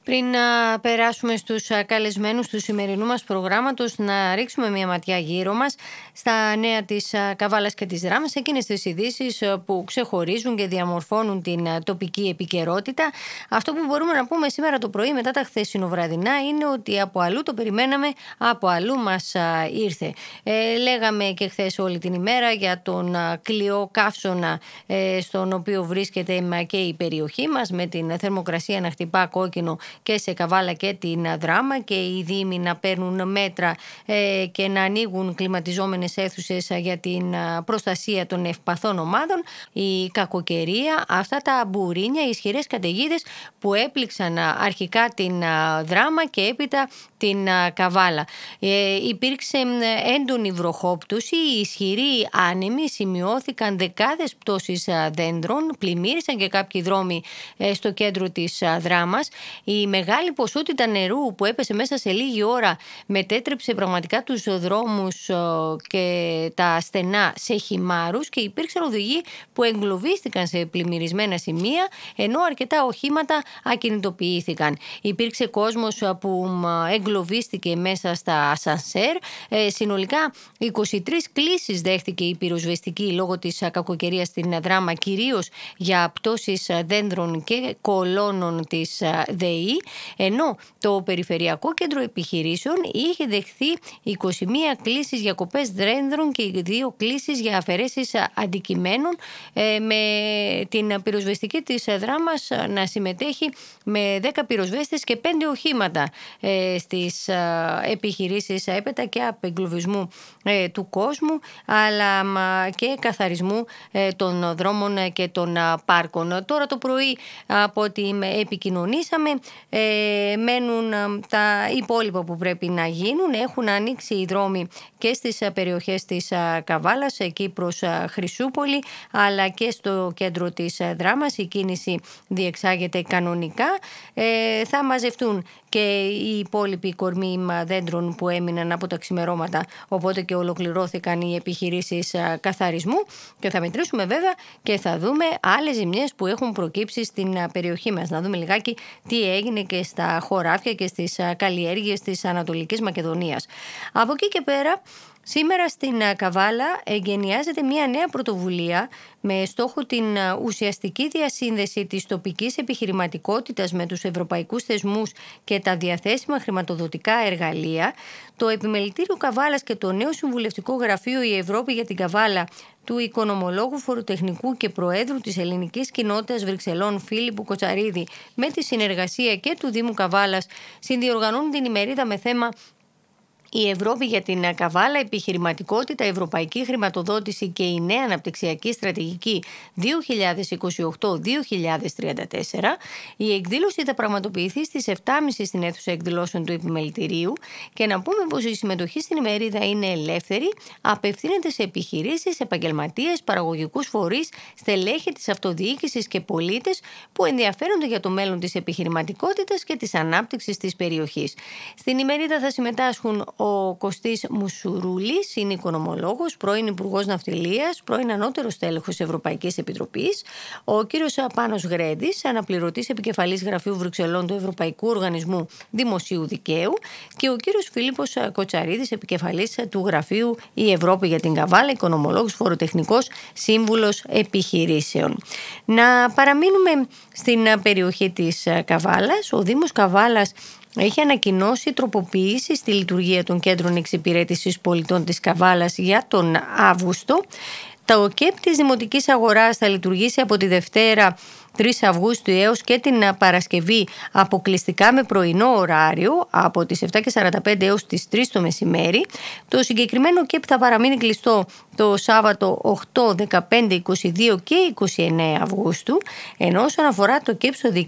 Πριν να περάσουμε στους καλεσμένους του σημερινού μας προγράμματος, να ρίξουμε μια ματιά γύρω μας στα νέα της Καβάλας και της Δράμας, εκείνες τις ειδήσεις που ξεχωρίζουν και διαμορφώνουν την τοπική επικαιρότητα. Αυτό που μπορούμε να πούμε σήμερα το πρωί μετά τα χθεσινοβραδινά είναι ότι από αλλού το περιμέναμε, από αλλού μας ήρθε. Λέγαμε και χθες όλη την ημέρα για τον κλειό καύσωνα στον οποίο βρίσκεται και η περιοχή μας, με την θερμοκρασία να χτυπά κόκκινο και σε Καβάλα και την Δράμα, και οι δήμοι να παίρνουν μέτρα και να ανοίγουν κλιματιζόμενες αίθουσες για την προστασία των ευπαθών ομάδων. Η κακοκαιρία, αυτά τα μπουρίνια, οι ισχυρές καταιγίδες που έπληξαν αρχικά την Δράμα και έπειτα την Καβάλα. Υπήρξε έντονη βροχόπτωση, ισχυροί άνεμοι, σημειώθηκαν δεκάδες πτώσεις δέντρων, πλημμύρισαν και κάποιοι δρόμοι στο κέντρο της Δράμας. Η μεγάλη ποσότητα νερού που έπεσε μέσα σε λίγη ώρα μετέτρεψε πραγματικά τους δρόμους και τα στενά σε χυμάρους, και υπήρξαν οδηγοί που εγκλωβίστηκαν σε πλημμυρισμένα σημεία, ενώ αρκετά οχήματα ακινητοποιήθηκαν. Υπήρξε κόσμος που εγκλωβίστηκε μέσα στα ασανσέρ. Συνολικά 23 κλήσεις δέχτηκε η πυροσβεστική λόγω της κακοκαιρίας στην Δράμα, κυρίως για πτώσεις δέντρων και κολόνων της ΔΕΗ, ενώ το Περιφερειακό Κέντρο Επιχειρήσεων είχε δεχθεί 21 κλήσεις για κοπές δέντρων και 2 κλήσεις για αφαιρέσεις αντικειμένων, με την πυροσβεστική της Δράμας να συμμετέχει με 10 πυροσβέστες και 5 οχήματα στις επιχειρήσεις έπειτα και απεγκλωβισμού του κόσμου, αλλά και καθαρισμού των δρόμων και των πάρκων. Τώρα το πρωί, από ό,τι επικοινωνήσαμε, μένουν τα υπόλοιπα που πρέπει να γίνουν. Έχουν ανοίξει οι δρόμοι και στις περιοχές της Καβάλας, εκεί προς Χρυσούπολη, αλλά και στο κέντρο της Δράμας η κίνηση διεξάγεται κανονικά. Θα μαζευτούν και οι υπόλοιποι κορμοί δέντρων που έμειναν από τα ξημερώματα, οπότε και ολοκληρώθηκαν οι επιχειρήσεις καθαρισμού, και θα μετρήσουμε βέβαια και θα δούμε άλλες ζημιές που έχουν προκύψει στην περιοχή μας. Να δούμε λιγάκι τι έγινε και στα χωράφια και στις καλλιέργειες της Ανατολικής Μακεδονίας. Από εκεί και πέρα, σήμερα στην Καβάλα εγκαινιάζεται μια νέα πρωτοβουλία με στόχο την ουσιαστική διασύνδεση της τοπικής επιχειρηματικότητας με τους ευρωπαϊκούς θεσμούς και τα διαθέσιμα χρηματοδοτικά εργαλεία. Το Επιμελητήριο Καβάλας και το νέο Συμβουλευτικό Γραφείο «Η Ευρώπη για την Καβάλα» του οικονομολόγου, φοροτεχνικού και προέδρου της Ελληνικής Κοινότητας Βρυξελών Φίλιππου Κοτσαρίδη, με τη συνεργασία και του Δήμου Καβάλας, συνδιοργανώνουν την ημερίδα με θέμα «Η Ευρώπη για την Καβάλα, επιχειρηματικότητα, ευρωπαϊκή χρηματοδότηση και η νέα αναπτυξιακή στρατηγική 2028-2034». Η εκδήλωση θα πραγματοποιηθεί στις 7.30 στην αίθουσα εκδηλώσεων του Επιμελητηρίου, και να πούμε πως η συμμετοχή στην ημερίδα είναι ελεύθερη, απευθύνεται σε επιχειρήσεις, επαγγελματίες, παραγωγικούς φορείς, στελέχη της αυτοδιοίκησης και πολίτες που ενδιαφέρονται για το μέλλον της επιχειρηματικότητας και της ανάπτυξης της περιοχής. Στην ημερίδα θα συμμετάσχουν ο Κωστής Μουσουρούλης, είναι οικονομολόγος, πρώην Υπουργός Ναυτιλίας, πρώην ανώτερος τέλεχος Ευρωπαϊκής Επιτροπής, ο κύριος Πάνος Γρέντης, αναπληρωτής επικεφαλής Γραφείου Βρυξελών του Ευρωπαϊκού Οργανισμού Δημοσίου Δικαίου, και ο κύριος Φίλιππος Κοτσαρίδης, επικεφαλής του Γραφείου «Η Ευρώπη για την Καβάλα», οικονομολόγος, φοροτεχνικός, σύμβουλος επιχειρήσεων. Να παραμείνουμε στην περιοχή της Καβάλας. Ο Δήμος Καβάλας έχει ανακοινώσει τροποποιήσεις στη λειτουργία των κέντρων εξυπηρέτησης πολιτών της Καβάλας για τον Αύγουστο. Το ΚΕΠ της Δημοτικής Αγοράς θα λειτουργήσει από τη Δευτέρα 3 Αυγούστου έως και την Παρασκευή αποκλειστικά με πρωινό ωράριο, από τις 7:45 έως τις 3 το μεσημέρι. Το συγκεκριμένο ΚΕΠ θα παραμείνει κλειστό το Σάββατο 8, 15, 22 και 29 Αυγούστου, ενώ όσον αφορά το ΚΕΠ στο